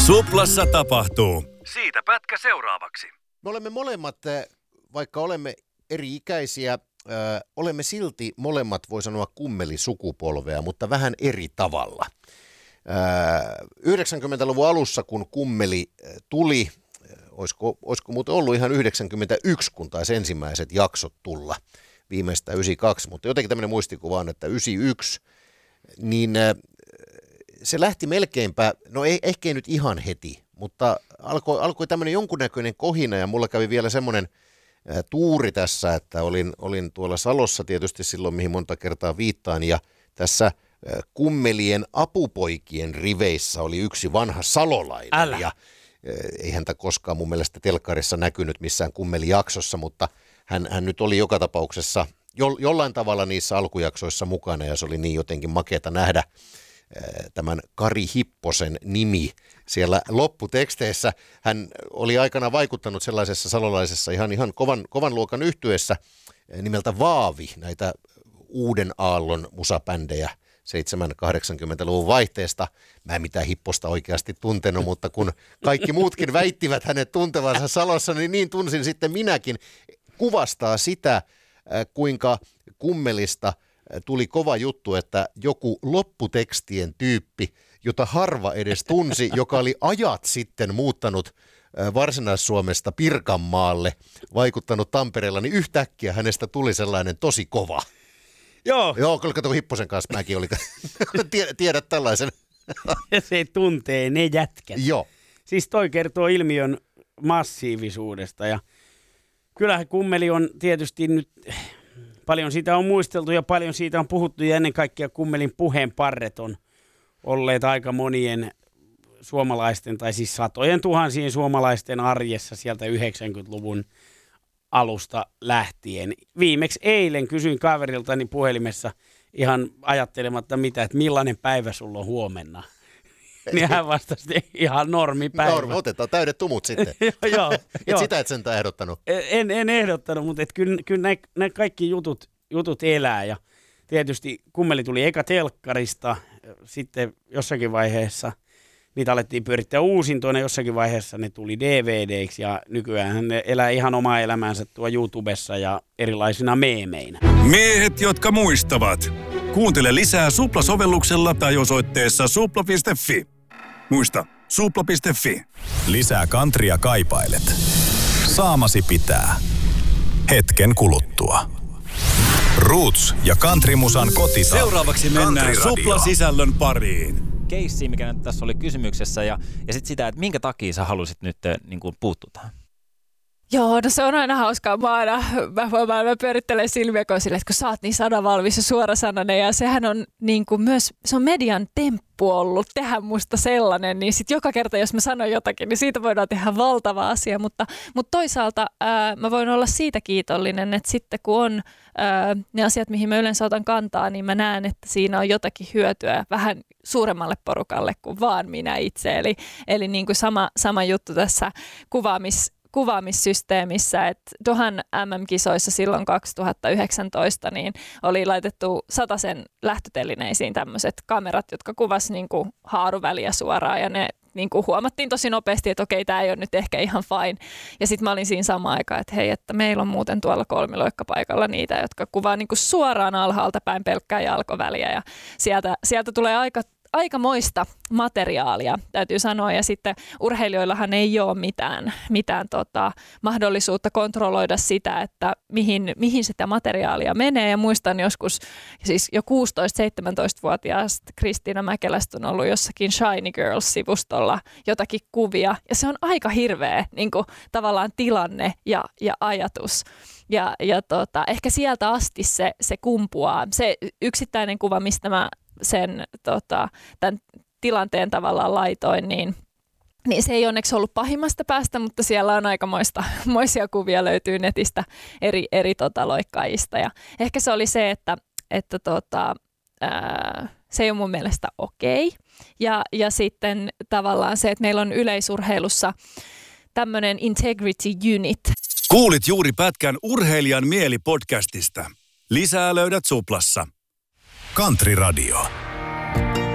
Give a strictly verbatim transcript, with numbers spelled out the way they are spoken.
Suplassa tapahtuu. Siitä pätkä seuraavaksi. Me olemme molemmat, vaikka olemme eri-ikäisiä, äh, olemme silti molemmat, voi sanoa, kummelisukupolvea, mutta vähän eri tavalla. Äh, yhdeksänkymmentäluvun alussa, kun kummeli tuli, äh, olisiko, olisiko muuten ollut ihan yhdeksänkymmentäyksi, kun taisi ensimmäiset jaksot tulla, viimeistä yhdeksänkymmentäkaksi, mutta jotenkin tämmöinen muistikuva on, että yhdeksänkymmentäyksi, niin äh, se lähti melkeinpä, no ei, ehkä ei nyt ihan heti, mutta alkoi, alkoi tämmöinen jonkunnäköinen kohina ja mulla kävi vielä semmoinen ä, tuuri tässä, että olin, olin tuolla Salossa tietysti silloin, mihin monta kertaa viittaan, ja tässä ä, kummelien apupoikien riveissä oli yksi vanha salolainen. Älä. Ja ä, ei häntä koskaan mun mielestä telkkarissa näkynyt missään kummelijaksossa, mutta hän, hän nyt oli joka tapauksessa jo, jollain tavalla niissä alkujaksoissa mukana ja se oli niin jotenkin makeata nähdä tämän Kari Hipposen nimi siellä lopputeksteissä. Hän oli aikana vaikuttanut sellaisessa salolaisessa ihan, ihan kovan, kovan luokan yhtyeessä nimeltä Vaavi, näitä uuden aallon musapändejä seitsemänkymmentä-kahdeksankymmentäluvun vaihteesta. Mä en mitään Hipposta oikeasti tuntenut, mutta kun kaikki muutkin väittivät hänet tuntevansa Salossa, niin niin tunsin sitten minäkin. Kuvastaa sitä, kuinka kummelista tuli kova juttu, että joku lopputekstien tyyppi, jota harva edes tunsi, joka oli ajat sitten muuttanut Varsinais-Suomesta Pirkanmaalle, vaikuttanut Tampereella, niin yhtäkkiä hänestä tuli sellainen tosi kova. Joo. Joo, kato Hipposen kanssa mäkin olin. Tiedät tällaisen. Se tuntee ne jätkät. Joo. Siis toi kertoo ilmiön massiivisuudesta ja kyllähän kummeli on tietysti nyt... Paljon siitä on muisteltu ja paljon siitä on puhuttu ja ennen kaikkea kummelin puheenparret on olleet aika monien suomalaisten tai siis satojen tuhansien suomalaisten arjessa sieltä yhdeksänkymmentäluvun alusta lähtien. Viimeksi eilen kysyin kaveriltani puhelimessa ihan ajattelematta mitä, että millainen päivä sulla on huomenna. Niin hän vastasi ihan normipäivä. Normi, otetaan täydet tumut sitten. Joo, et joo. sitä et sentään ehdottanut. En, en ehdottanut, mutta et kyllä, kyllä nämä kaikki jutut, jutut elää. Ja tietysti kummeli tuli eka telkkarista, sitten jossakin vaiheessa niitä alettiin pyörittää uusintoina, jossakin vaiheessa ne tuli D V D:iksi ja nykyään ne elää ihan omaa elämäänsä tuo YouTubessa ja erilaisina meemeinä. Miehet, jotka muistavat. Kuuntele lisää Supla-sovelluksella tai osoitteessa supla piste fi. Muista, supla piste fi. Lisää kantria kaipailet. Saamasi pitää. Hetken kuluttua. Roots ja countrymusan kotisa. Seuraavaksi mennään Supla-sisällön pariin. Keissi, mikä nyt tässä oli kysymyksessä ja, ja sitten sitä, että minkä takia sä halusit nyt niin kuin puuttua tähän? Joo, no se on aina hauskaa. Mä aina, mä, mä, mä pyörittelen silmiä sille, että kun sä oot niin sanavalmis ja suorasanainen ja sehän on niin kuin myös, se on median temppu ollut tehdä musta sellainen, niin sit joka kerta, jos mä sanon jotakin, niin siitä voidaan tehdä valtava asia, mutta, mutta toisaalta ää, mä voin olla siitä kiitollinen, että sitten kun on ää, ne asiat, mihin mä yleensä otan kantaa, niin mä näen, että siinä on jotakin hyötyä vähän suuremmalle porukalle kuin vaan minä itse, eli, eli niin kuin sama, sama juttu tässä kuvaamis kuvaamissysteemissä, että tuohan M M-kisoissa silloin kaksituhattayhdeksäntoista niin oli laitettu satasen lähtötelineisiin tämmöiset kamerat, jotka kuvasi niin kuin haaruväliä suoraan ja ne niin kuin huomattiin tosi nopeasti, että okei, tämä ei ole nyt ehkä ihan fine. Ja sitten mä olin siinä samaan aikaan, että hei, että meillä on muuten tuolla kolmiloikkapaikalla niitä, jotka kuvaa niin kuin suoraan alhaalta päin pelkkää jalkoväliä ja sieltä, sieltä tulee aika aikamoista materiaalia, täytyy sanoa, ja sitten urheilijoillahan ei ole mitään, mitään tota, mahdollisuutta kontrolloida sitä, että mihin, mihin sitä materiaalia menee, ja muistan joskus, siis jo kuusitoista-seitsemäntoista-vuotiaasta Kristiina Mäkelästä on ollut jossakin Shiny Girls-sivustolla jotakin kuvia, ja se on aika hirveä niin kuin, tavallaan tilanne ja, ja ajatus. Ja, ja tota, ehkä sieltä asti se, se kumpuaa. Se yksittäinen kuva, mistä mä sen tota, tämän tilanteen tavallaan laitoin, niin, niin se ei onneksi ollut pahimmasta päästä, mutta siellä on aikamoista moisia kuvia löytyy netistä eri, eri tota, loikkaajista. Ja ehkä se oli se, että, että tota, ää, se ei ole mun mielestä okei. Ja, ja sitten tavallaan se, että meillä on yleisurheilussa tämmöinen integrity unit. Kuulit juuri pätkän Urheilijan mieli podcastista. Lisää löydät Suplassa. Country Radio.